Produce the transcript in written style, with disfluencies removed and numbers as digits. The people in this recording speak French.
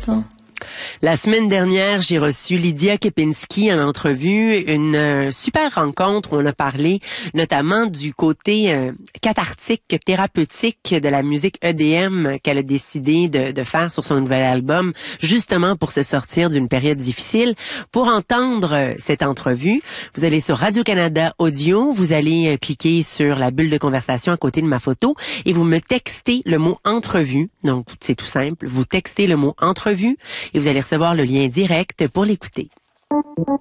temps. La semaine dernière, j'ai reçu Lydia Kepinski en entrevue, une super rencontre où on a parlé notamment du côté cathartique, thérapeutique de la musique EDM qu'elle a décidé de faire sur son nouvel album, justement pour se sortir d'une période difficile. Pour entendre cette entrevue, vous allez sur Radio-Canada Audio, vous allez cliquer sur la bulle de conversation à côté de ma photo et vous me textez le mot entrevue. Donc, c'est tout simple. Vous textez le mot entrevue et vous allez recevoir le lien direct pour l'écouter.